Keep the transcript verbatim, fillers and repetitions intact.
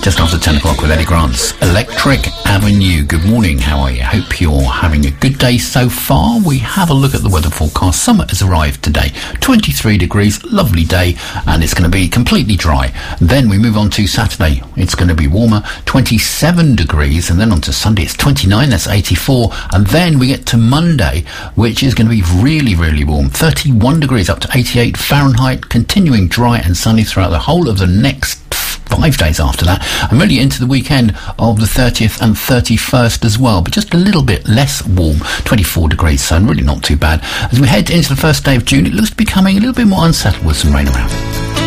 Just after ten o'clock with Eddie Grant's Electric Avenue. Good morning, how are you? Hope you're having a good day so far. We have a look at the weather forecast. Summer has arrived today. twenty-three degrees, lovely day, and it's going to be completely dry. Then we move on to Saturday. It's going to be warmer, twenty-seven degrees, and then on to Sunday it's twenty-nine, that's eighty-four, and then we get to Monday, which is going to be really, really warm. thirty-one degrees up to eighty-eight Fahrenheit, continuing dry and sunny throughout the whole of the next five days after that, and really into the weekend of the thirtieth and thirty-first as well, but just a little bit less warm, twenty-four degrees, so really not too bad. As we head into the first day of June, it looks to be becoming a little bit more unsettled with some rain around.